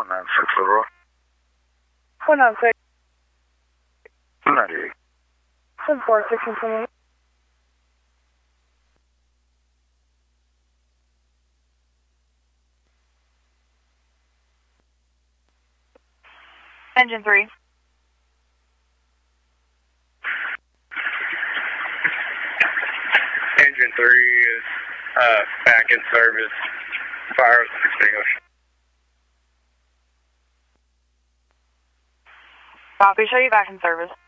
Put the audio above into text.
196 Leroy. 196. 98. 746 and 28. Engine 3. Engine 3 is back in service. Fire is extinguished. Copy, show you back in service.